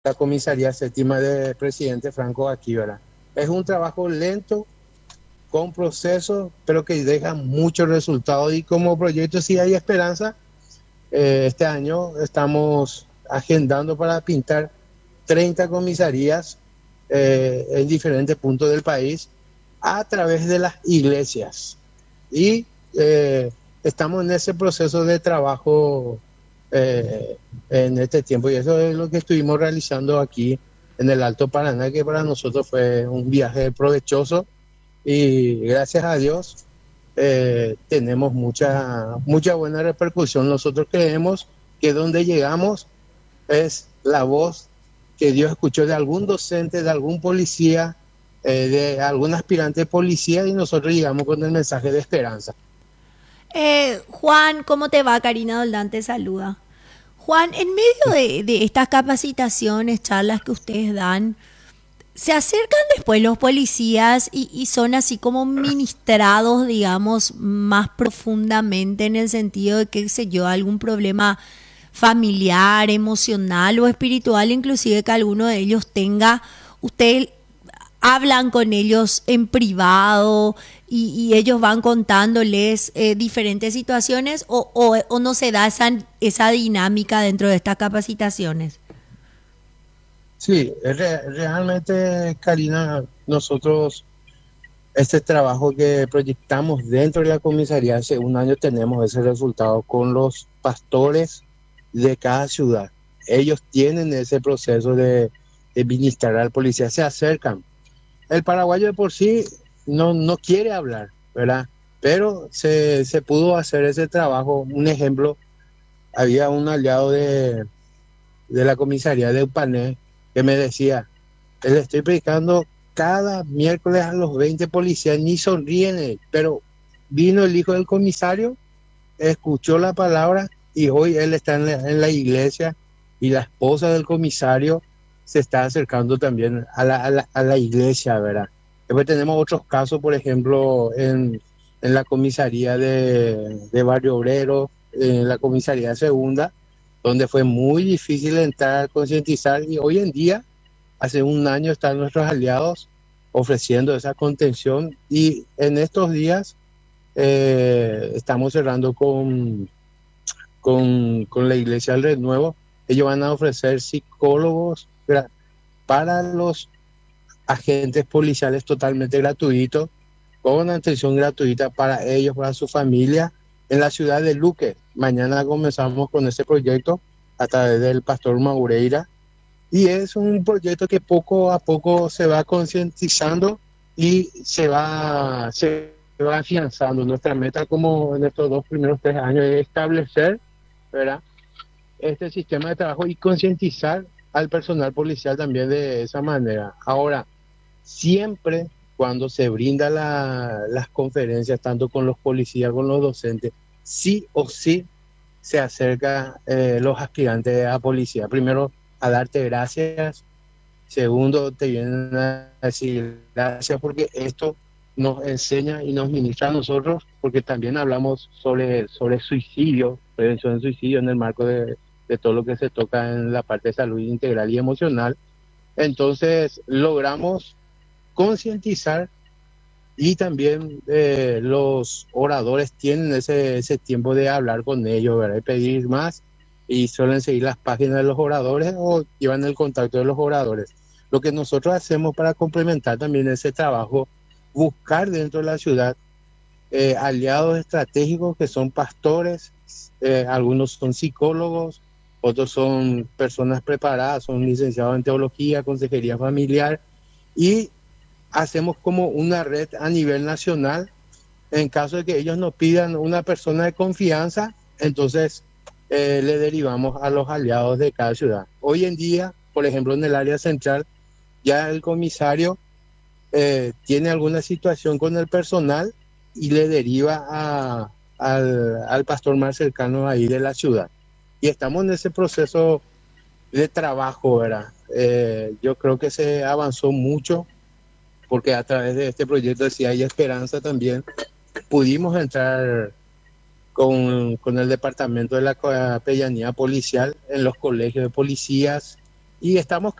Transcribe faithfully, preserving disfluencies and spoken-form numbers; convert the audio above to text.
la comisaría séptima de Presidente Franco aquí, ¿verdad? Es un trabajo lento, con procesos, pero que deja muchos resultados y como proyecto sí hay esperanza. Eh, este año estamos agendando para pintar treinta comisarías eh, en diferentes puntos del país a través de las iglesias. Y eh, estamos en ese proceso de trabajo eh, en este tiempo y eso es lo que estuvimos realizando aquí en el Alto Paraná, que para nosotros fue un viaje provechoso y gracias a Dios eh, tenemos mucha, mucha buena repercusión. Nosotros creemos que donde llegamos es la voz que Dios escuchó de algún docente, de algún policía, eh, de algún aspirante de policía y nosotros llegamos con el mensaje de esperanza. Eh, Juan, ¿cómo te va? Karina Doldán te saluda. Juan, en medio de, de estas capacitaciones, charlas que ustedes dan, ¿se acercan después los policías y, y son así como ministrados, digamos, más profundamente en el sentido de que, qué sé yo, algún problema familiar, emocional o espiritual, inclusive que alguno de ellos tenga, usted hablan con ellos en privado y, y ellos van contándoles eh, diferentes situaciones o, o, o no se da esa, esa dinámica dentro de estas capacitaciones? Sí, re- realmente, Karina, nosotros este trabajo que proyectamos dentro de la comisaría, hace un año tenemos ese resultado con los pastores de cada ciudad. Ellos tienen ese proceso de, de ministrar al policía, se acercan. El paraguayo de por sí no, no quiere hablar, ¿verdad? Pero se, se pudo hacer ese trabajo. Un ejemplo, había un aliado de, de la comisaría de Upané que me decía, le estoy predicando cada miércoles a los veinte policías, ni sonríen, eh, pero vino el hijo del comisario, escuchó la palabra y hoy él está en la, en la iglesia y la esposa del comisario se está acercando también a la, a la, a la iglesia, ¿verdad? Después tenemos otros casos, por ejemplo, en, en la comisaría de, de Barrio Obrero, en la comisaría segunda, donde fue muy difícil entrar, concientizar y hoy en día hace un año están nuestros aliados ofreciendo esa contención y en estos días eh, estamos cerrando con, con, con la Iglesia del Renuevo. Ellos van a ofrecer psicólogos para los agentes policiales totalmente gratuitos, con atención gratuita para ellos, para su familia, en la ciudad de Luque. Mañana comenzamos con ese proyecto a través del pastor Maureira y es un proyecto que poco a poco se va concientizando y se va, se va afianzando. Nuestra meta como en estos dos primeros tres años es establecer, ¿verdad?, este sistema de trabajo y concientizar al personal policial también de esa manera. Ahora, siempre cuando se brinda la, las conferencias, tanto con los policías, con los docentes, sí o sí se acerca eh, los aspirantes a policía. Primero, a darte gracias. Segundo, te vienen a decir gracias porque esto nos enseña y nos ministra a nosotros, porque también hablamos sobre, sobre suicidio, prevención de suicidio en el marco de, de todo lo que se toca en la parte de salud integral y emocional. Entonces, logramos concientizar y también eh, los oradores tienen ese, ese tiempo de hablar con ellos, ¿verdad?, y pedir más y suelen seguir las páginas de los oradores o llevan el contacto de los oradores. Lo que nosotros hacemos para complementar también ese trabajo, buscar dentro de la ciudad eh, aliados estratégicos que son pastores, eh, algunos son psicólogos, otros son personas preparadas, son licenciados en teología, consejería familiar y hacemos como una red a nivel nacional. En caso de que ellos nos pidan una persona de confianza, entonces eh, le derivamos a los aliados de cada ciudad. Hoy en día, por ejemplo, en el área central, ya el comisario eh, tiene alguna situación con el personal y le deriva a, al, al pastor más cercano ahí de la ciudad. Y estamos en ese proceso de trabajo, ¿verdad? Eh, yo creo que se avanzó mucho porque a través de este proyecto de Si Hay Esperanza también pudimos entrar con, con el departamento de la capellanía policial en los colegios de policías y estamos